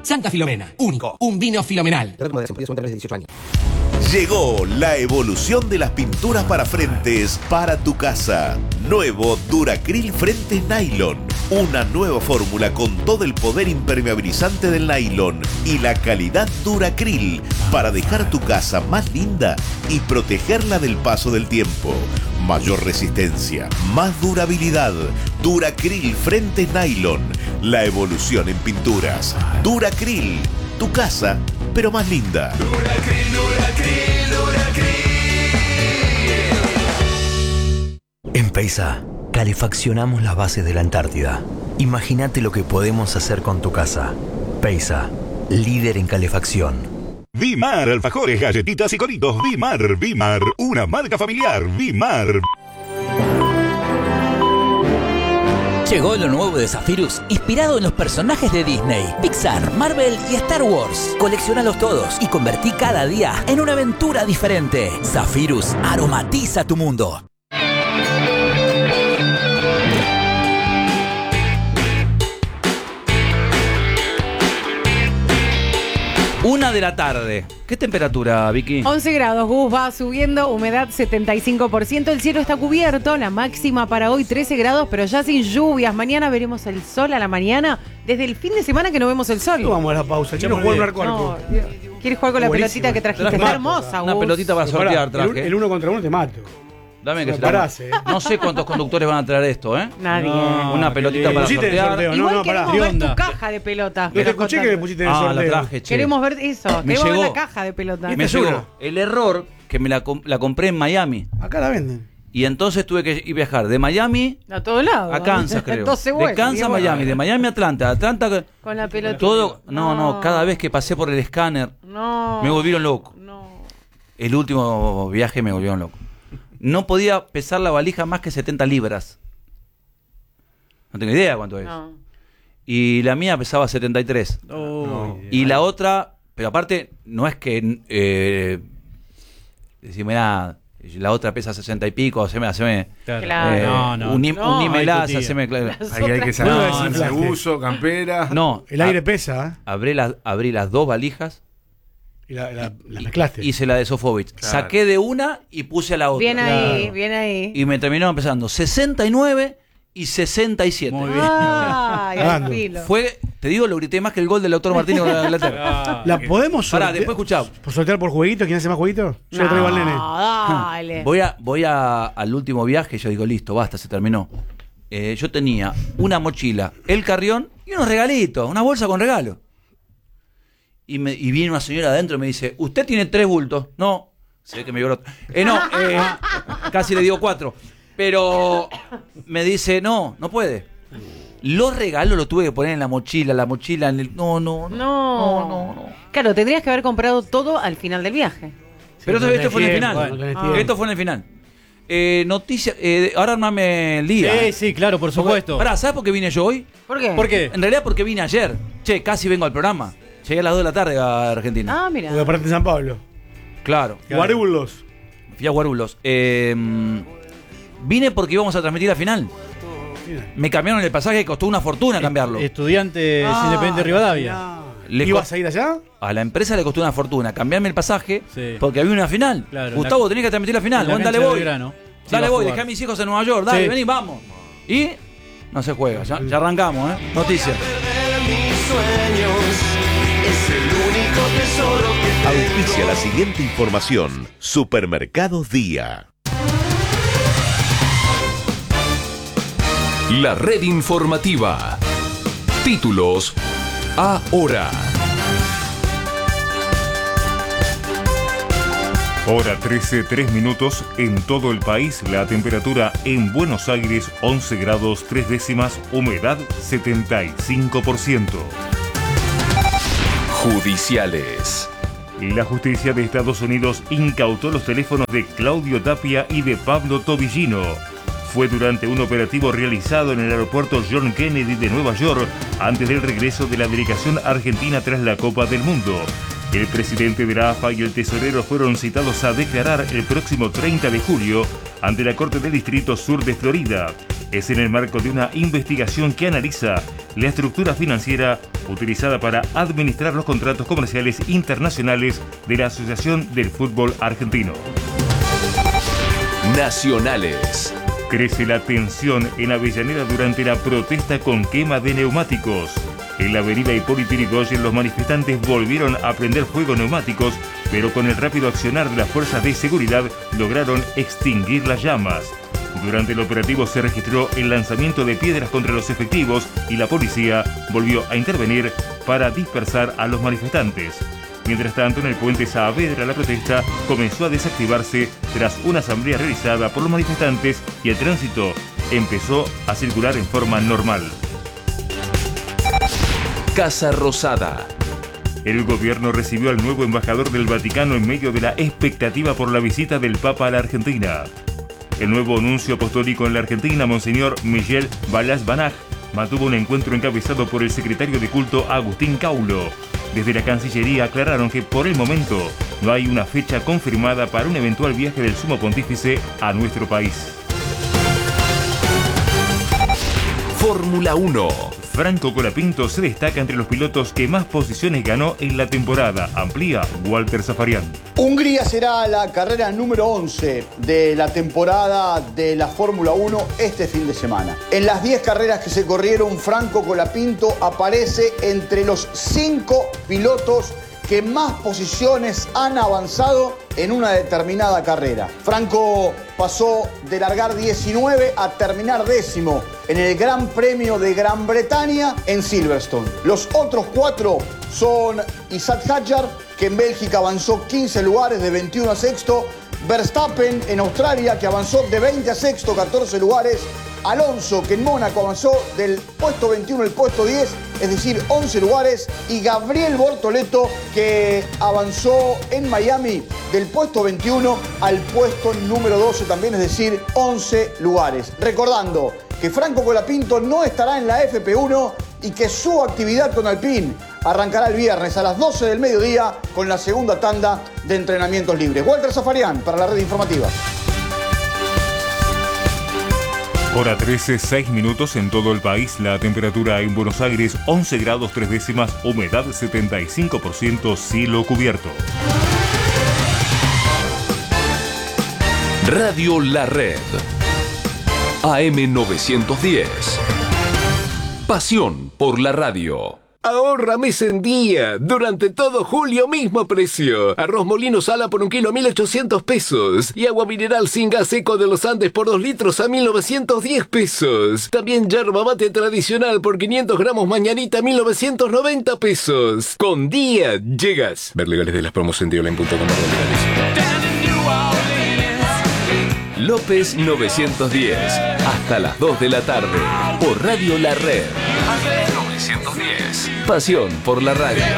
Santa Filomena, único, un vino filomenal. Llegó la evolución de las pinturas para frentes para tu casa. Nuevo Duracril Frentes Nylon. Una nueva fórmula con todo el poder impermeabilizante del nylon y la calidad Duracril para dejar tu casa más linda y protegerla del paso del tiempo. Mayor resistencia, más durabilidad. Duracril Frentes Nylon. La evolución en pinturas. Duracril, tu casa, pero más linda. Duracril, Duracril, Duracril. En Peisa, calefaccionamos las bases de la Antártida. Imagínate lo que podemos hacer con tu casa. Peisa, líder en calefacción. Vimar, alfajores, galletitas y coritos. Vimar, una marca familiar. Vimar. Llegó lo nuevo de Zephyrus, inspirado en los personajes de Disney, Pixar, Marvel y Star Wars. Colecciónalos todos y convertí cada día en una aventura diferente. Zephyrus aromatiza tu mundo. Una de la tarde. ¿Qué temperatura, Vicky? 11 grados, Gus, va subiendo, humedad 75%, el cielo está cubierto, la máxima para hoy 13 grados, pero ya sin lluvias. Mañana veremos el sol a la mañana, desde el fin de semana que no vemos el sol. No vamos a la pausa, quiero jugar un arco. No, ¿quieres jugar con la pelotita que trajiste? Está hermosa, Gus. Una pelotita para sortear traje. El uno contra uno te mato. Dame que se No sé cuántos conductores van a traer esto, ¿eh? Nadie. No, una pelotita para sortear. Igual queremos ver tu caja de pelota. No te escuché que me pusiste en el sorteo. La traje, che. Queremos ver eso. Queremos ver la caja de pelota. Me llegó el error que me la compré en Miami. Acá la venden. Y entonces tuve que ir viajar de Miami a todos lados. A Kansas, creo. Entonces, bueno, de Kansas a Miami, de Miami a Atlanta. Con la pelota. Todo. No, cada vez que pasé por el escáner me volvieron loco. El último viaje me volvieron loco. No podía pesar la valija más que 70 libras. No tengo idea cuánto es. No. Y la mía pesaba 73. Y la otra, pero aparte, no es que decime nada, la otra pesa 60 y pico, haceme claro. unímelas, haceme claro. Ahí hay que saber uso, campera. No, el aire pesa. Abrí las dos valijas. Y la mezclaste. Hice la de Sofovich. Claro. Saqué de una y puse a la otra. Bien ahí, bien ahí. Y me terminó empezando 69 y 67. Muy bien. Fue, te digo, lo grité más que el gol del Lautaro Martínez con la Inglaterra. ¿La podemos sortear? Pará, después escuchá. ¿Por sortear por jueguitos? ¿Quién hace más jueguitos? Yo lo traigo al nene. Dale. Voy al último viaje y yo digo, listo, basta, se terminó. Yo tenía una mochila, el carrión y unos regalitos, una bolsa con regalos. Y viene una señora adentro y me dice, ¿usted tiene 3 bultos? No. Se ve que me lloró. Casi le digo 4. Pero me dice, no puede. Los regalos los tuve que poner en la mochila en el... No. Claro, tendrías que haber comprado todo al final del viaje. Pero esto fue en el final. Esto fue en el final. Noticias, ahora armame el día. Sí, claro, por supuesto. Pará, ¿sabes por qué vine yo hoy? ¿Por qué? ¿Por qué? En realidad porque vine ayer. Che, casi vengo al programa. Llegué a las 2 de la tarde a Argentina. Ah, mira. Porque aparte de San Pablo. Claro. Guarulhos. Fui a Guarulhos. Vine porque íbamos a transmitir la final. Me cambiaron el pasaje, costó una fortuna cambiarlo. Estudiantes Independiente de Rivadavia. ¿Ibas a ir allá? A la empresa le costó una fortuna cambiarme el pasaje porque había una final. Claro, Gustavo, tenés que transmitir la final. Bueno, dale voy. Dale voy, dejé a mis hijos en Nueva York. Dale, vení, vamos. Y no se juega, ya arrancamos, Noticias. Es el único tesoro que auspicia la siguiente información. Supermercados Día. La red informativa. Títulos ahora. Hora 13:03 en todo el país. La temperatura en Buenos Aires 11 grados 3 décimas, humedad 75%. Judiciales. La justicia de Estados Unidos incautó los teléfonos de Claudio Tapia y de Pablo Tobillino. Fue durante un operativo realizado en el aeropuerto John Kennedy de Nueva York antes del regreso de la delegación argentina tras la Copa del Mundo. El presidente de la AFA y el tesorero fueron citados a declarar el próximo 30 de julio ante la Corte del Distrito Sur de Florida. Es en el marco de una investigación que analiza la estructura financiera utilizada para administrar los contratos comerciales internacionales de la Asociación del Fútbol Argentino. Nacionales. Crece la tensión en Avellaneda durante la protesta con quema de neumáticos. En la avenida Hipólito Yrigoyen los manifestantes volvieron a prender fuego neumáticos, pero con el rápido accionar de las fuerzas de seguridad lograron extinguir las llamas. Durante el operativo se registró el lanzamiento de piedras contra los efectivos y la policía volvió a intervenir para dispersar a los manifestantes. Mientras tanto, en el puente Saavedra la protesta comenzó a desactivarse tras una asamblea realizada por los manifestantes y el tránsito empezó a circular en forma normal. Casa Rosada. El gobierno recibió al nuevo embajador del Vaticano en medio de la expectativa por la visita del Papa a la Argentina. El nuevo nuncio apostólico en la Argentina, Monseñor Miguel Balázs-Banach, mantuvo un encuentro encabezado por el secretario de culto Agustín Caulo. Desde la Cancillería aclararon que por el momento no hay una fecha confirmada para un eventual viaje del Sumo Pontífice a nuestro país. Fórmula 1. Franco Colapinto se destaca entre los pilotos que más posiciones ganó en la temporada. Amplía Walter Zafarian. Hungría será la carrera número 11 de la temporada de la Fórmula 1 este fin de semana. En las 10 carreras que se corrieron, Franco Colapinto aparece entre los 5 pilotos que más posiciones han avanzado en una determinada carrera. Franco pasó de largar 19 a terminar 10º en el Gran Premio de Gran Bretaña en Silverstone. Los otros 4 son Isaac Hadjar, que en Bélgica avanzó 15 lugares de 21 a sexto, Verstappen en Australia, que avanzó de 20 a sexto, 14 lugares, Alonso, que en Mónaco avanzó del puesto 21 al puesto 10, es decir, 11 lugares, y Gabriel Bortoleto, que avanzó en Miami del puesto 21 al puesto número 12 también, es decir, 11 lugares. Recordando que Franco Colapinto no estará en la FP1 y que su actividad con Alpine arrancará el viernes a las 12 del mediodía con la segunda tanda de entrenamientos libres. Walter Zafarian para la red informativa. Hora 13, 6 minutos en todo el país. La temperatura en Buenos Aires 11 grados 3 décimas, humedad 75%, cielo cubierto. Radio La Red. AM 910. Pasión por la radio. Ahorra mes en día. Durante todo julio, mismo precio. Arroz Molino Sala por 1 kilo, 1.800 pesos. Y agua mineral sin gas seco de los Andes por 2 litros a 1.910 pesos. También yerba mate tradicional por 500 gramos mañanita, 1.990 pesos. Con día llegas. Ver legales de las promos en dioline.com. López 910. Hasta las 2 de la tarde. Por Radio La Red. 910. Pasión por la radio.